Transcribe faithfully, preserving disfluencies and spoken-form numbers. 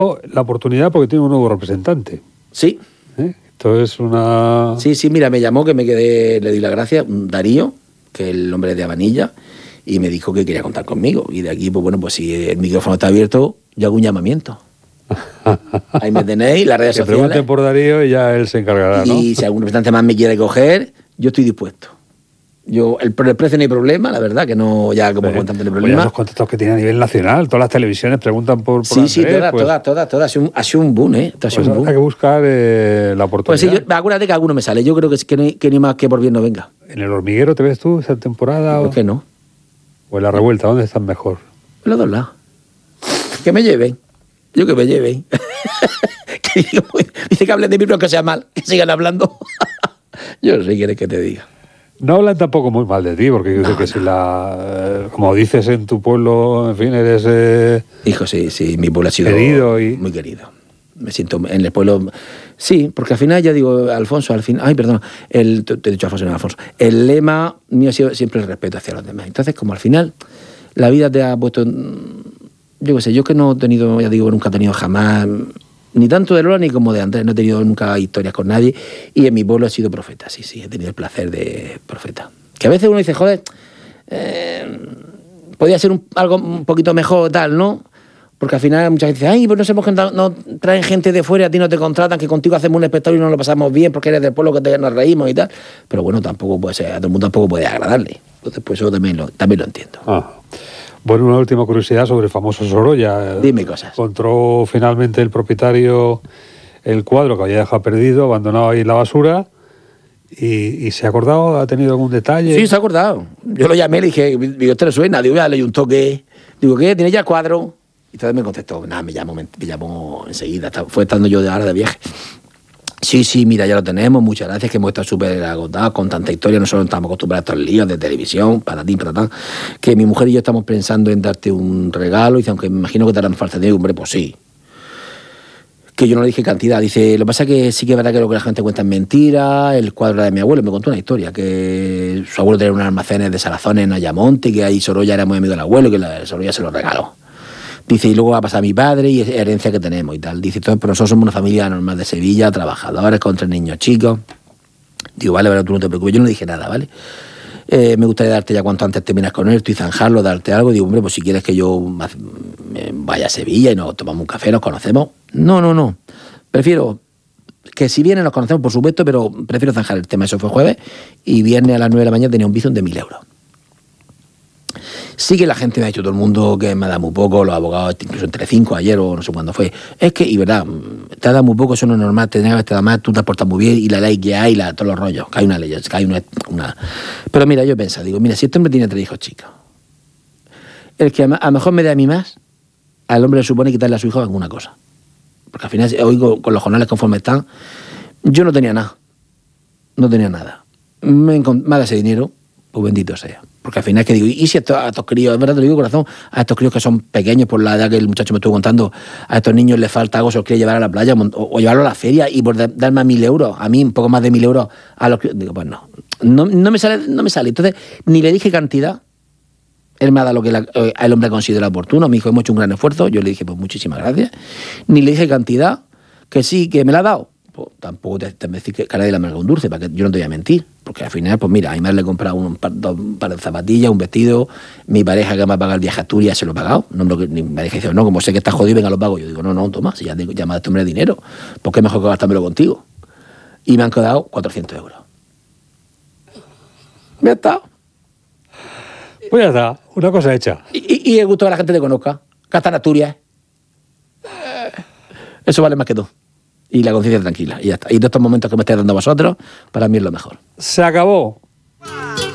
la oportunidad porque tiene un nuevo representante. Sí. ¿Eh? Esto es una... Sí, sí, mira, me llamó, que me quedé, le di las gracias, Darío, que es el hombre de Habanilla, y me dijo que quería contar conmigo. Y de aquí, pues bueno, pues si el micrófono está abierto, yo hago un llamamiento. Ahí me tenéis, las redes que sociales. pregunten por Darío y ya él se encargará, ¿no? Y si algún representante más me quiere coger, yo estoy dispuesto. Yo, el, por el precio no hay problema, la verdad, que no, ya como sí. cuentan, no hay Oye, problema. esos contactos que tiene a nivel nacional, todas las televisiones preguntan por, por Sí, Andrés, sí, todas, pues, todas, todas, todas. Ha sido un, ha sido un boom, ¿eh? Ha sido pues un boom. hay que buscar eh, la Pues oportunidad. sí, yo, acuérdate que alguno me sale. Yo creo que, que, no, que ni más que por bien no venga. ¿En El Hormiguero te ves tú esa temporada? ¿Por o, qué no? ¿O en La Revuelta? ¿Dónde están mejor? En los dos lados. Que me lleven. Yo que me lleven. que digo, dice que hablen de mí, pero que sea mal. Que sigan hablando. Yo no sé qué quieres que te diga. No hablan tampoco muy mal de ti, porque yo No, sé que no. si la... eh, como dices en tu pueblo, en fin, eres... Eh, Hijo, sí, sí, mi pueblo ha sido querido y... muy querido. Me siento en el pueblo... Sí, porque al final, ya digo, Alfonso, al final... Ay, perdón, el, te, te he dicho Alfonso, no Alfonso. El lema mío ha sido siempre el respeto hacia los demás. Entonces, como al final la vida te ha puesto... Yo qué sé, yo que no he tenido, ya digo, nunca he tenido jamás... Ni tanto de Lola ni como de Andrés, no he tenido nunca historias con nadie. Y en mi pueblo he sido profeta, sí, sí, he tenido el placer de profeta. Que a veces uno dice, joder, eh, podía ser un, algo un poquito mejor, tal, ¿no? Porque al final mucha gente dice, ay, pues no, hemos, no traen gente de fuera, a ti no te contratan, que contigo hacemos un espectáculo y no lo pasamos bien porque eres del pueblo, que te, nos reímos y tal. Pero bueno, tampoco puede ser, a todo el mundo tampoco puede agradarle. Entonces, pues eso también lo, también lo entiendo. Ah. Bueno, una última curiosidad sobre el famoso Sorolla. Dime cosas. Encontró finalmente el propietario el cuadro que había dejado perdido, abandonado ahí en la basura, y, y se ha acordado, ha tenido algún detalle. Sí, se ha acordado. Yo lo llamé, le dije, digo, ¿este le suena? Digo, ya le di un toque. Digo, ¿qué? ¿Tiene ya cuadro? Y entonces me contestó, nada, me llamó, me, me llamó enseguida. Fue estando yo de ahora de viaje. Sí, sí, mira, ya lo tenemos, muchas gracias, que hemos estado súper agotados con tanta historia, nosotros estamos acostumbrados a estos líos de televisión, para ti, para tal, que mi mujer y yo estamos pensando en darte un regalo, y dice, aunque me imagino que te harán falta de dinero, hombre, pues sí. Que yo no le dije cantidad, dice, lo que pasa es que sí que es verdad que lo que la gente cuenta es mentira, el cuadro era de mi abuelo, me contó una historia, que su abuelo tenía unos almacenes de salazones en Ayamonte, que ahí Sorolla era muy amigo del abuelo, y que la, Sorolla se lo regaló. Dice, y luego va a pasar a mi padre y es herencia que tenemos y tal. Dice, entonces, pero nosotros somos una familia normal de Sevilla, trabajadores, con tres niños chicos. Digo, vale, vale, tú no te preocupes. Yo no dije nada, ¿vale? Eh, me gustaría darte ya cuanto antes terminas con esto y zanjarlo, darte algo. Digo, hombre, pues si quieres que yo vaya a Sevilla y nos tomamos un café, nos conocemos. No, no, no. Prefiero que si viene nos conocemos, por supuesto, pero prefiero zanjar el tema. Eso fue jueves y viernes a las nueve de la mañana tenía un bizum de mil euros. Sí que la gente me ha dicho, todo el mundo, que me ha dado muy poco, los abogados, incluso entre cinco ayer o no sé cuándo fue. Es que, y verdad, te ha dado muy poco, eso no es normal, te da más, tú te has portado muy bien, y la ley que hay, la, todos los rollos, que hay una ley, que hay una, una... Pero mira, yo pienso, digo, mira, si este hombre tiene tres hijos chicos, el que a, a lo mejor me dé a mí más, al hombre le supone quitarle a su hijo alguna cosa. Porque al final, oigo con los jornales conforme están, yo no tenía nada, no tenía nada. Me, me ha dado ese dinero, pues bendito sea. Porque al final es que digo, ¿y si a estos, a estos críos, es verdad, te lo digo corazón, a estos críos que son pequeños por la edad que el muchacho me estuvo contando, a estos niños les falta algo, se los quiere llevar a la playa o, o llevarlo a la feria y por darme a mil euros, a mí un poco más de mil euros a los críos? Digo, pues no, no, no me sale, no me sale. Entonces, ni le dije cantidad, él me ha dado lo que la, el hombre considera oportuno, me dijo, hemos hecho un gran esfuerzo, yo le dije, pues muchísimas gracias, ni le dije cantidad, que sí, que me la ha dado. Pues tampoco te, te me decís que a nadie le amarga un dulce, para que yo no te voy a mentir, porque al final, pues mira, a mi madre le he comprado un par, dos, un par de zapatillas, un vestido, mi pareja que me ha pagado el viaje a Asturias se lo ha pagado, no, no, mi pareja dice, no, como sé que estás jodido, venga, lo pago. Yo digo, no, no, toma, si ya te llamas a este hombre de dinero, ¿por qué mejor que gastármelo contigo? Y me han quedado cuatrocientos euros. Ya está. Pues ya está, una cosa hecha. Y, y, y el gusto que la gente te conozca, que hasta en Asturias. Eso vale más que todo. Y la conciencia tranquila, y ya está. Y de estos momentos que me estáis dando a vosotros, para mí es lo mejor. Se acabó.